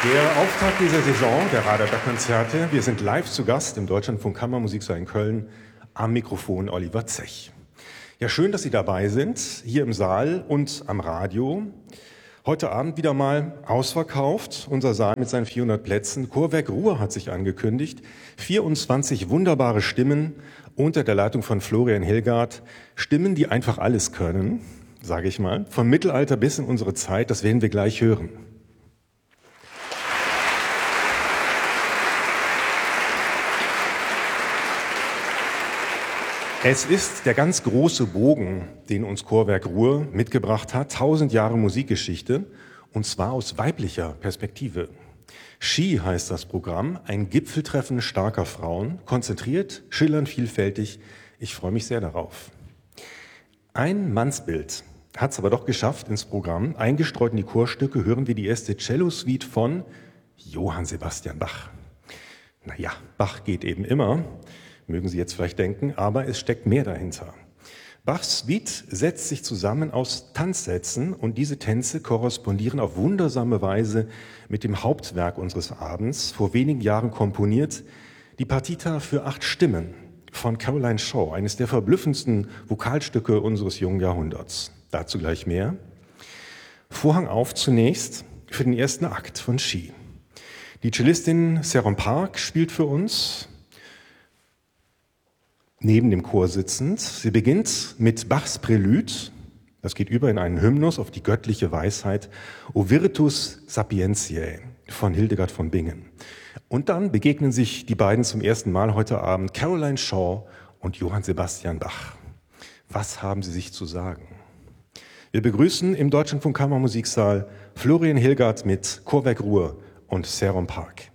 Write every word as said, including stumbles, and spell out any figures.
Der Auftakt dieser Saison der Radar-Konzerte. Wir sind live zu Gast im Deutschlandfunk Kammermusiksaal in Köln. Am Mikrofon Oliver Zech. Ja, schön, dass Sie dabei sind, hier im Saal und am Radio. Heute Abend wieder mal ausverkauft, unser Saal mit seinen vierhundert Plätzen. Chorwerk Ruhr hat sich angekündigt. vierundzwanzig wunderbare Stimmen unter der Leitung von Florian Hilgard. Stimmen, die einfach alles können, sage ich mal. Vom Mittelalter bis in unsere Zeit, das werden wir gleich hören. Es ist der ganz große Bogen, den uns Chorwerk Ruhr mitgebracht hat, tausend Jahre Musikgeschichte, und zwar aus weiblicher Perspektive. She heißt das Programm, ein Gipfeltreffen starker Frauen, konzentriert, schillernd, vielfältig. Ich freue mich sehr darauf. Ein Mannsbild hat es aber doch geschafft ins Programm. Eingestreut in die Chorstücke hören wir die erste Cello-Suite von Johann Sebastian Bach. Naja, Bach geht eben immer. Mögen Sie jetzt vielleicht denken, aber es steckt mehr dahinter. Bachs Suite setzt sich zusammen aus Tanzsätzen und diese Tänze korrespondieren auf wundersame Weise mit dem Hauptwerk unseres Abends, vor wenigen Jahren komponiert, die Partita für acht Stimmen von Caroline Shaw, eines der verblüffendsten Vokalstücke unseres jungen Jahrhunderts. Dazu gleich mehr. Vorhang auf zunächst für den ersten Akt von She. Die Cellistin Sharon Park spielt für uns, neben dem Chor sitzend. Sie beginnt mit Bachs Prälude. Das geht über in einen Hymnus auf die göttliche Weisheit, O Virtus Sapientiae von Hildegard von Bingen. Und dann begegnen sich die beiden zum ersten Mal heute Abend, Caroline Shaw und Johann Sebastian Bach. Was haben sie sich zu sagen? Wir begrüßen im Deutschlandfunk Kammermusiksaal Florian Hilgard mit Chorwerk Ruhr und Sharon Park.